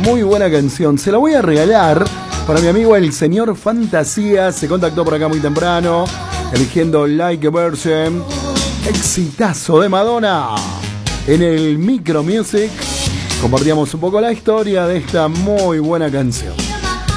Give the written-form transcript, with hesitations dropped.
muy buena canción. Se la voy a regalar para mi amigo el señor Fantasía. Se contactó por acá muy temprano, eligiendo Like a Virgin. Exitazo de Madonna. En el Micro Music compartíamos un poco la historia de esta muy buena canción.